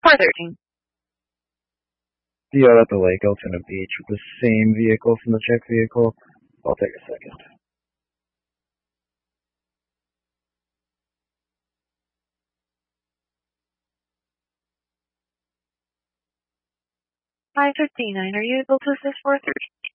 413. The at the Lake Altoona Beach with the same vehicle from the check vehicle. I'll take a second. 559. Are you able to assist 413?